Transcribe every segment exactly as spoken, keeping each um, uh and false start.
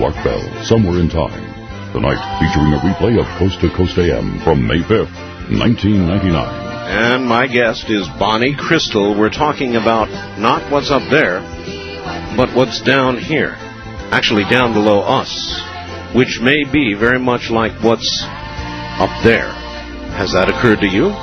Rock Bell, Somewhere in Time. Tonight, featuring a replay of Coast to Coast A M from May fifth, nineteen ninety-nine. And my guest is Bonnie Crystal. We're talking about not what's up there, but what's down here. Actually, down below us, which may be very much like what's up there. Has that occurred to you?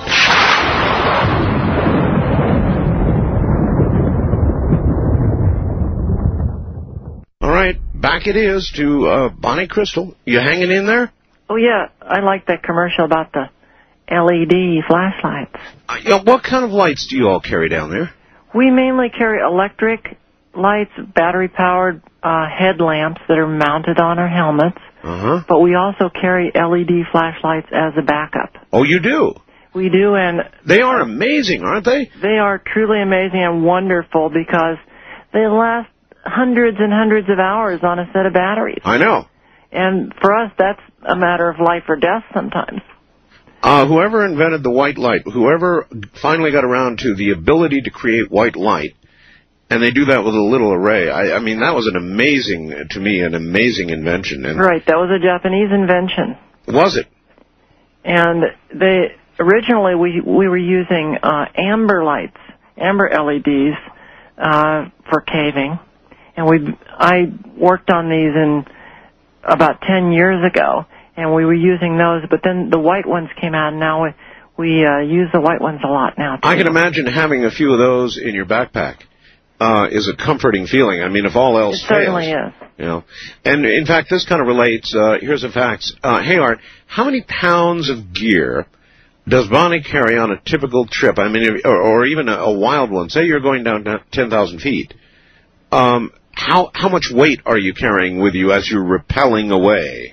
All right, back it is to uh, Bonnie Crystal. You hanging in there? Oh, yeah. I like that commercial about the L E D flashlights. Uh, you know, what kind of lights do you all carry down there? We mainly carry electric lights, battery-powered uh, headlamps that are mounted on our helmets. Uh-huh. But we also carry L E D flashlights as a backup. Oh, you do? We do, and... They are amazing, aren't they? They are truly amazing and wonderful because they last hundreds and hundreds of hours on a set of batteries. I know. And for us, that's a matter of life or death sometimes. Uh, whoever invented the white light, whoever finally got around to the ability to create white light, and they do that with a little array. I, I mean, that was an amazing, to me, an amazing invention. And right, that was a Japanese invention. Was it? And they originally we we were using uh, amber lights, amber L E Ds uh, for caving, and we I worked on these in about ten years ago, and we were using those. But then the white ones came out, and now we we uh, use the white ones a lot now, too. I can imagine having a few of those in your backpack. Uh, is a comforting feeling. I mean, if all else it certainly fails. is. You know. And, in fact, this kind of relates. Uh, here's the facts. Uh, hey, Art, how many pounds of gear does Bonnie carry on a typical trip? I mean, if, or, or even a, a wild one. Say you're going down to ten thousand feet. Um, how, how much weight are you carrying with you as you're rappelling away?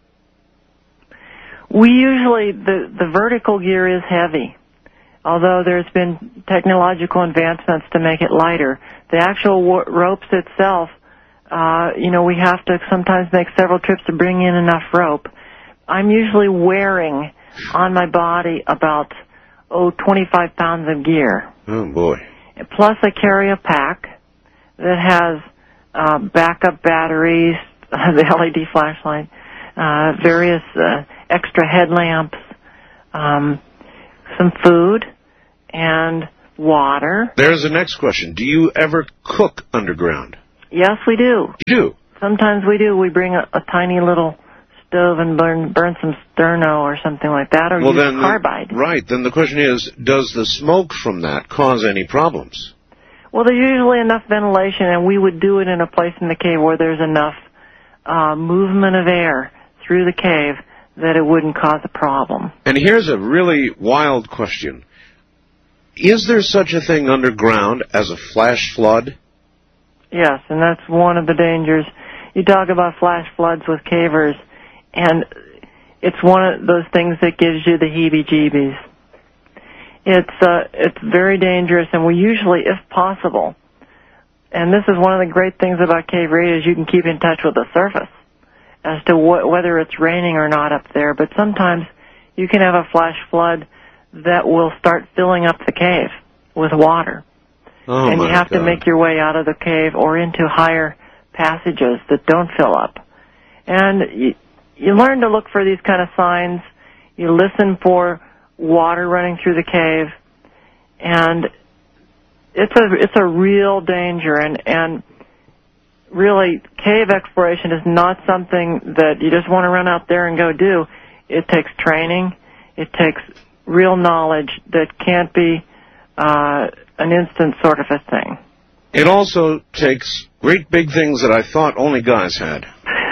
We usually, the, the vertical gear is heavy. Although there's been technological advancements to make it lighter, the actual w- ropes itself, uh, you know, we have to sometimes make several trips to bring in enough rope. I'm usually wearing on my body about, oh, twenty-five pounds of gear. Oh, boy. Plus I carry a pack that has uh, backup batteries, the L E D flashlight, uh, various uh, extra headlamps, um, some food, and water. There's the next question. Do you ever cook underground? Yes, we do. You do? Sometimes we do. We bring a, a tiny little stove and burn burn some sterno or something like that, or well, use then carbide. The, right. Then the question is, does the smoke from that cause any problems? Well, there's usually enough ventilation, and we would do it in a place in the cave where there's enough uh, movement of air through the cave that it wouldn't cause a problem. And here's a really wild question. Is there such a thing underground as a flash flood? Yes, and that's one of the dangers. You talk about flash floods with cavers, and it's one of those things that gives you the heebie-jeebies. It's uh, it's very dangerous, and we usually, if possible, and this is one of the great things about Cave Radio, is you can keep in touch with the surface as to wh- whether it's raining or not up there. But sometimes you can have a flash flood that will start filling up the cave with water. Oh, and you have God. to make your way out of the cave or into higher passages that don't fill up. And you, you learn to look for these kind of signs. You listen for water running through the cave. And it's a it's a real danger. And, and really, cave exploration is not something that you just want to run out there and go do. It takes training. It takes real knowledge that can't be uh, an instant sort of a thing. It also takes great big things that I thought only guys had.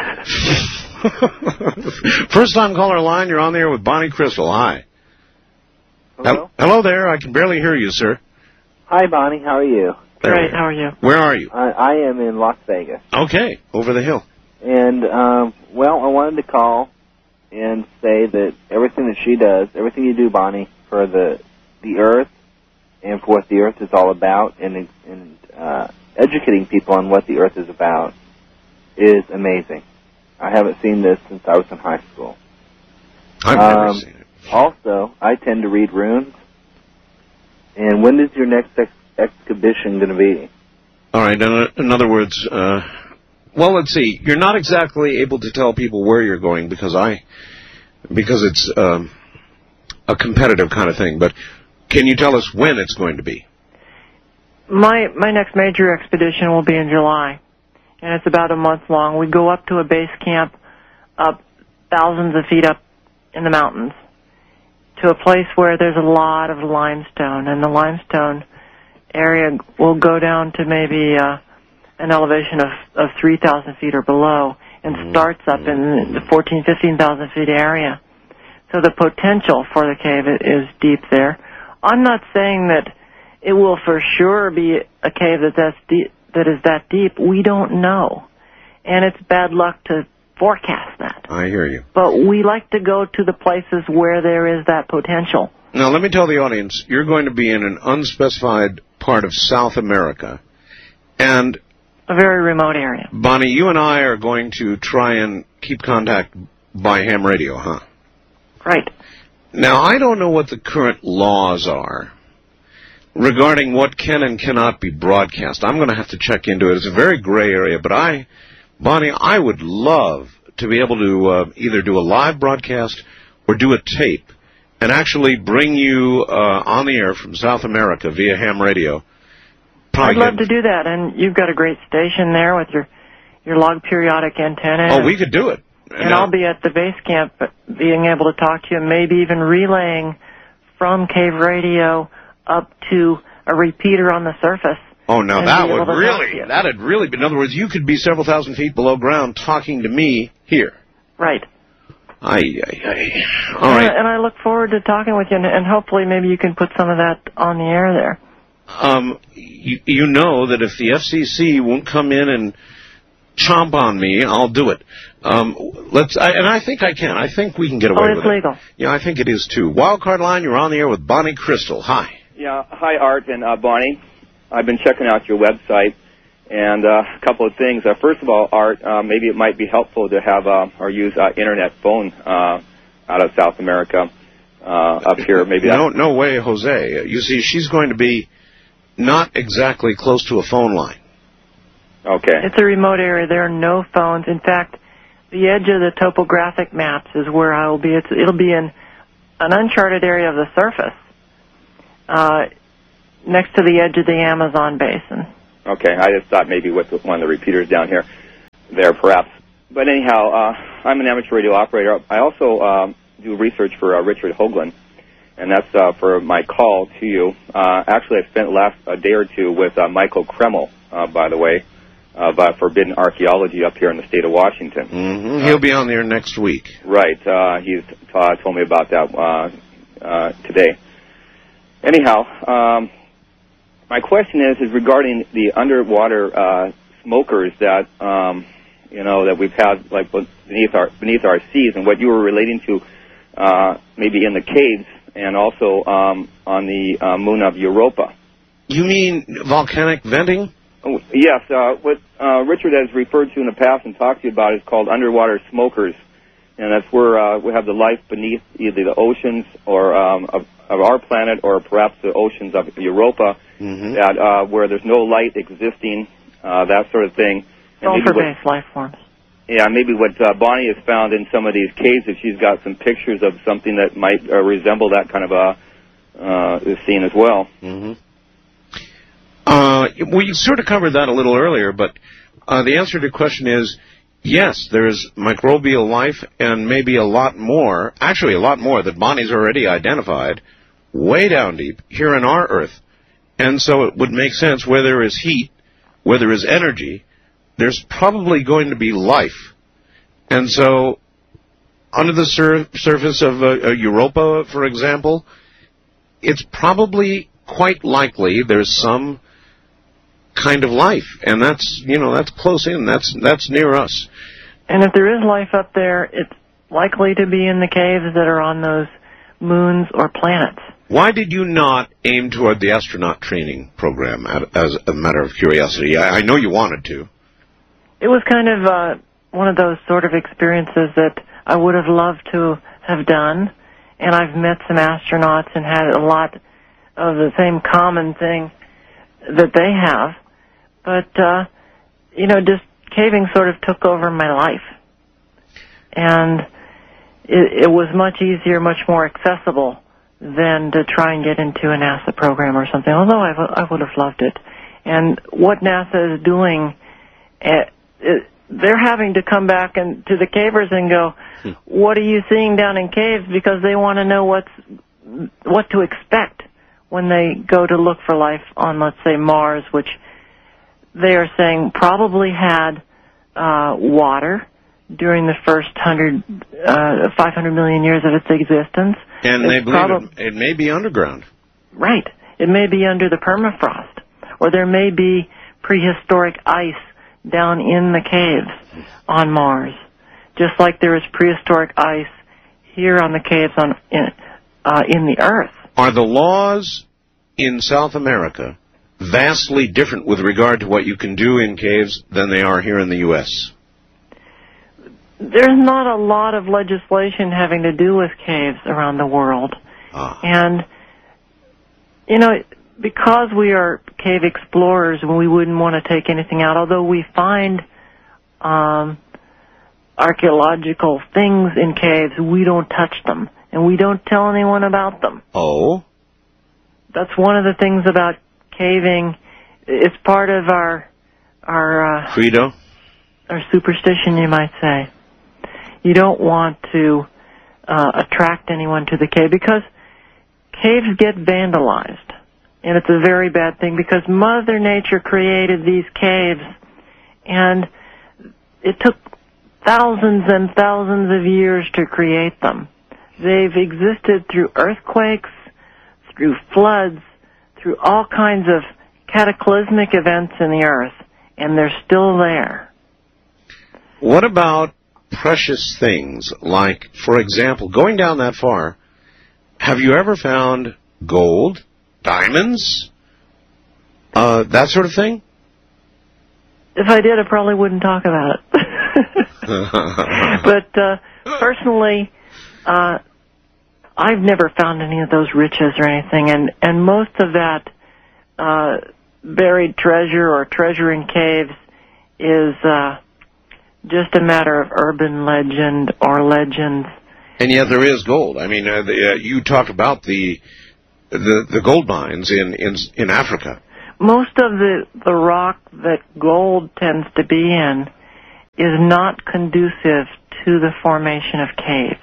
First time caller line, you're on the air with Bonnie Crystal. Hi. Hello? Hello there. I can barely hear you, sir. Hi, Bonnie. How are you? Great. How are you? Where are you? I, I am in Las Vegas. Okay. Over the hill. And, um, well, I wanted to call and say that everything that she does, everything you do, Bonnie, for the the Earth and for what the Earth is all about and, and uh, educating people on what the Earth is about is amazing. I haven't seen this since I was in high school. I've um, never seen it. Also, I tend to read runes. And when is your next ex- exhibition going to be? All right. In, in other words, uh, Well, let's see. You're not exactly able to tell people where you're going because I, because it's um, a competitive kind of thing. But can you tell us when it's going to be? My my next major expedition will be in July, and it's about a month long. We go up to a base camp up thousands of feet up in the mountains to a place where there's a lot of limestone, and the limestone area will go down to maybe uh, an elevation of, of three thousand feet or below and starts up in the fourteen, fifteen thousand feet area. So the potential for the cave is deep there. I'm not saying that it will for sure be a cave that that's deep, that is that deep. We don't know. And it's bad luck to forecast that. I hear you. But we like to go to the places where there is that potential. Now, let me tell the audience, you're going to be in an unspecified part of South America. And a very remote area. Bonnie, you and I are going to try and keep contact by ham radio, huh? Right. Now, I don't know what the current laws are regarding what can and cannot be broadcast. I'm going to have to check into it. It's a very gray area, but I, Bonnie, I would love to be able to uh, either do a live broadcast or do a tape and actually bring you uh, on the air from South America via ham radio. Probably I'd love to do that, and you've got a great station there with your, your log periodic antenna. Oh, we could do it. And, and I'll be at the base camp being able to talk to you, maybe even relaying from Cave Radio up to a repeater on the surface. Oh, now that would really, that'd really be, in other words, you could be several thousand feet below ground talking to me here. Right. Aye, aye, aye. All right. And, and I look forward to talking with you, and, and hopefully maybe you can put some of that on the air there. Um, you, you know that if the F C C won't come in and chomp on me, I'll do it. Um, let's, I, and I think I can. I think we can get away oh, with it's it. legal. Yeah, I think it is too. Wildcard Line, you're on the air with Bonnie Crystal. Hi. Yeah, hi, Art and uh, Bonnie. I've been checking out your website, and uh, a couple of things. Uh, first of all, Art, uh, maybe it might be helpful to have uh, or use uh, internet phone uh, out of South America uh, up here. Maybe no, no way, Jose. You see, she's going to be not exactly close to a phone line. Okay. It's a remote area. There are no phones. In fact, the edge of the topographic maps is where I will be. It's, it'll be in an uncharted area of the surface, uh, next to the edge of the Amazon basin. Okay, I just thought maybe with one of the repeaters down here, there perhaps. But anyhow, uh, I'm an amateur radio operator. I also um, do research for uh, Richard Hoagland, and that's uh, for my call to you. Uh, actually, I spent the last a day or two with uh, Michael Kreml, uh, by the way, of uh, Forbidden Archaeology up here in the state of Washington. Mm-hmm. He'll be on there next week. Right. Uh, he's uh, told me about that uh, uh, today. Anyhow, um, my question is is regarding the underwater uh, smokers that um, you know that we've had like beneath our beneath our seas, and what you were relating to uh, maybe in the caves and also um, on the uh, moon of Europa. You mean volcanic venting? Oh, yes. Uh, what uh, Richard has referred to in the past and talked to you about is called underwater smokers, and that's where uh, we have the life beneath either the oceans or um, of, of our planet or perhaps the oceans of Europa, mm-hmm. that uh, where there's no light existing, uh, that sort of thing. Sulfur-based life forms. Yeah, maybe what uh, Bonnie has found in some of these caves, if she's got some pictures of something that might uh, resemble that kind of a uh, scene as well. Mm-hmm. Uh, we sort of covered that a little earlier, but uh, the answer to the question is yes, there's microbial life and maybe a lot more, actually a lot more that Bonnie's already identified, way down deep here in our Earth. And so it would make sense where there is heat, where there is energy, there's probably going to be life. And so under the sur- surface of uh, uh, Europa, for example, it's probably quite likely there's some kind of life, and that's, you know, that's close in, that's that's near us. And if there is life up there, it's likely to be in the caves that are on those moons or planets. Why did you not aim toward the astronaut training program as a matter of curiosity? I, I know you wanted to. It was kind of uh, one of those sort of experiences that I would have loved to have done, and I've met some astronauts and had a lot of the same common thing that they have. But, uh, you know, just caving sort of took over my life. And it, it was much easier, much more accessible than to try and get into a NASA program or something, although I, w- I would have loved it. And what NASA is doing, uh, it, they're having to come back and to the cavers and go, hmm. what are you seeing down in caves? Because they want to know what's what to expect when they go to look for life on, let's say, Mars, which they are saying probably had uh, water during the first hundred, uh, five hundred million years of its existence. And it's they believe prob- it, it may be underground. Right. It may be under the permafrost, or there may be prehistoric ice down in the caves on Mars, just like there is prehistoric ice here on the caves on in, uh, in the Earth. Are the laws in South America vastly different with regard to what you can do in caves than they are here in the U S? There's not a lot of legislation having to do with caves around the world. Ah. And, you know, because we are cave explorers, we wouldn't want to take anything out, although we find um, archaeological things in caves, we don't touch them, and we don't tell anyone about them. Oh? That's one of the things about caving. It's part of our... our uh, credo? Our superstition, you might say. You don't want to uh, attract anyone to the cave because caves get vandalized. And it's a very bad thing because Mother Nature created these caves, and it took thousands and thousands of years to create them. They've existed through earthquakes, through floods, through all kinds of cataclysmic events in the earth, and they're still there. What about precious things like, for example, going down that far, have you ever found gold, diamonds, uh, that sort of thing? If I did, I probably wouldn't talk about it. But uh, personally, uh, I've never found any of those riches or anything, and, and most of that uh, buried treasure or treasure in caves is uh, just a matter of urban legend or legends. And yet there is gold. I mean, uh, the, uh, you talk about the the the gold mines in, in in Africa. Most of the the rock that gold tends to be in is not conducive to the formation of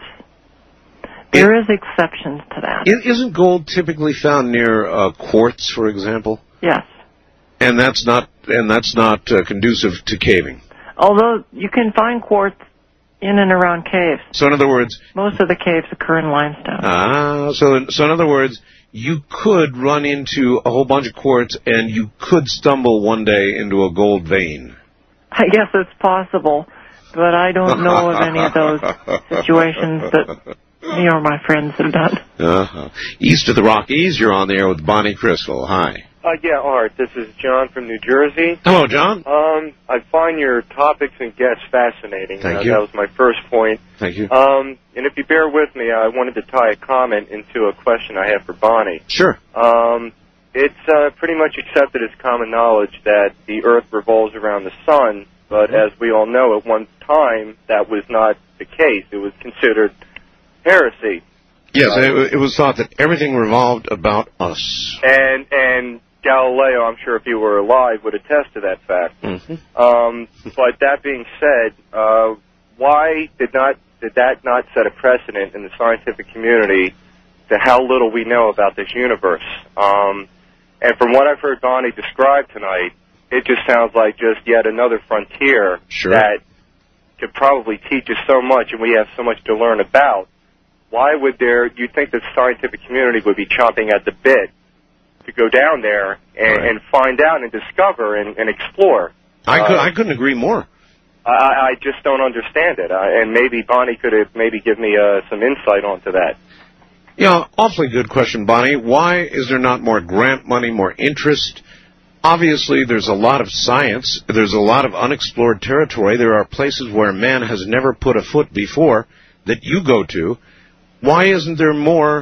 caves. There it, is exceptions to that. Isn't gold typically found near uh, quartz, for example? Yes. And that's not and that's not uh, conducive to caving. Although you can find quartz in and around caves. So in other words, most of the caves occur in limestone. Ah, so so in other words, you could run into a whole bunch of quartz, and you could stumble one day into a gold vein. I guess it's possible, but I don't know of any of those situations that me or my friends have done. Uh-huh. East of the Rockies, you're on the air with Bonnie Crystal. Hi. Uh, yeah, Art, this is John from New Jersey. Hello, John. Um, I find your topics and guests fascinating. Thank uh, you. That was my first point. Thank you. Um, and if you bear with me, I wanted to tie a comment into a question I have for Bonnie. Sure. Um, it's uh, pretty much accepted as common knowledge that the Earth revolves around the sun, but mm-hmm. as we all know, at one time, that was not the case. It was considered heresy. Yes, uh, it, it was thought that everything revolved about us. And and Galileo, I'm sure if he were alive, would attest to that fact. Mm-hmm. Um, but that being said, uh, why did not did that not set a precedent in the scientific community to how little we know about this universe? Um, and from what I've heard Bonnie describe tonight, it just sounds like just yet another frontier sure. that could probably teach us so much, and we have so much to learn about. Why would there, you think the scientific community would be chomping at the bit to go down there and, right. and find out and discover and, and explore? I, uh, could, I couldn't agree more. I, I just don't understand it, uh, and maybe Bonnie could have maybe give me uh, some insight onto that. Yeah, awfully good question, Bonnie. Why is there not more grant money, more interest? Obviously, there's a lot of science. There's a lot of unexplored territory. There are places where man has never put a foot before that you go to. Why isn't there more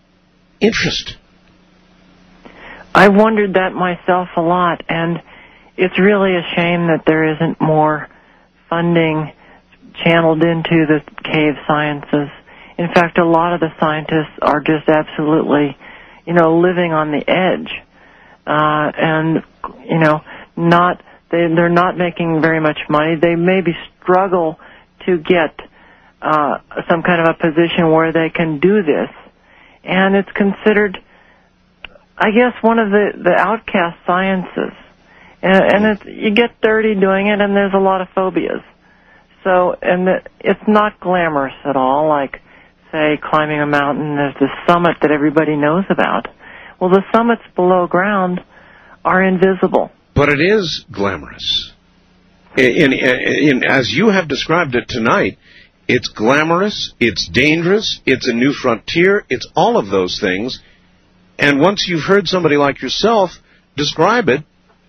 interest? I wondered that myself a lot, and it's really a shame that there isn't more funding channeled into the cave sciences. In fact, a lot of the scientists are just absolutely, you know, living on the edge, uh, and, you know, not, they, they're not making very much money. They maybe struggle to get uh, some kind of a position where they can do this. And it's considered, I guess, one of the, the outcast sciences. And, and it's, you get dirty doing it, and there's a lot of phobias. So, and the, it's not glamorous at all, like, say, climbing a mountain. There's the summit that everybody knows about. Well, the summits below ground are invisible. But it is glamorous. In, in, in, as you have described it tonight, it's glamorous, it's dangerous, it's a new frontier, it's all of those things. And once you've heard somebody like yourself describe it,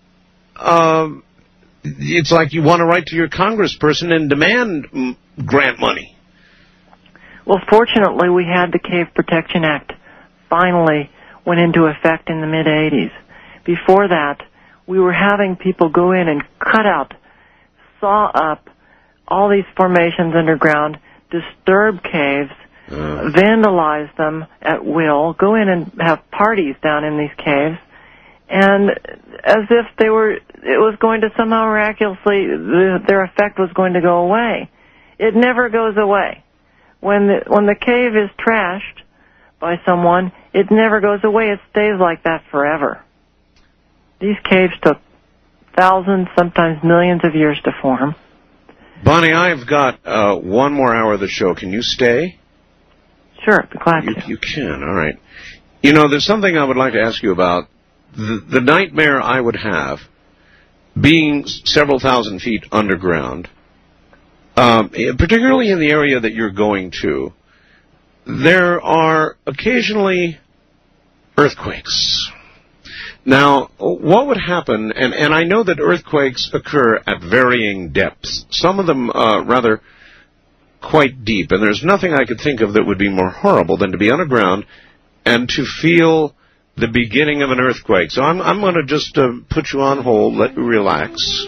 um, it's like you want to write to your congressperson and demand mm, grant money. Well, fortunately, we had the Cave Protection Act finally went into effect in the mid-eighties. Before that, we were having people go in and cut out, saw up all these formations underground, disturb caves, uh. vandalize them at will, go in and have parties down in these caves, and as if they were, it was going to somehow miraculously, the, their effect was going to go away. It never goes away. When the, when the cave is trashed by someone, it never goes away. It stays like that forever. These caves took thousands, sometimes millions of years to form. Bonnie, I've got uh, one more hour of the show. Can you stay? Sure, be glad you, to. You can, all right. You know, there's something I would like to ask you about. The, the nightmare I would have, being several thousand feet underground, um, particularly in the area that you're going to, there are occasionally earthquakes. Now, what would happen, and, and I know that earthquakes occur at varying depths, some of them uh, rather quite deep, and there's nothing I could think of that would be more horrible than to be underground and to feel the beginning of an earthquake. So I'm, I'm going to just uh, put you on hold, let you relax,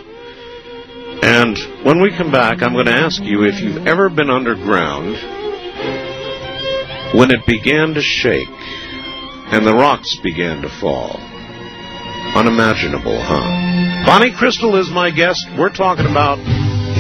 and when we come back, I'm going to ask you if you've ever been underground when it began to shake and the rocks began to fall. Unimaginable, huh? Bonnie Crystal is my guest. We're talking about